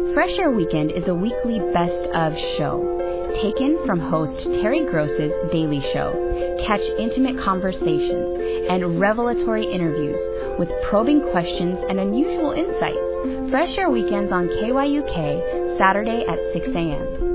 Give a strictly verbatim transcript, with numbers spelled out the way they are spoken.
Fresh Air Weekend is a weekly best of show, taken from host Terry Gross's Daily Show. Catch intimate conversations and revelatory interviews with probing questions and unusual insights. Fresh Air Weekends on K Y U K, Saturday at six a.m.